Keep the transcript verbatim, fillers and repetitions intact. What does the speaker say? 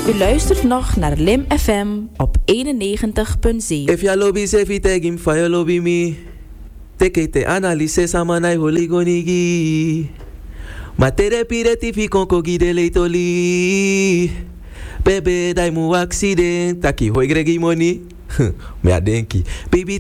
U luistert nog naar Lim F M op eenennegentig punt zeven. If ya lobby se fi tegim fa ya lobby mi. Teke te analise samanai holigonigi. Ma tere pireti fi konko gide leitoli. Bebe dai mu accident. Taki hoi gregi moni. Me adenki. Baby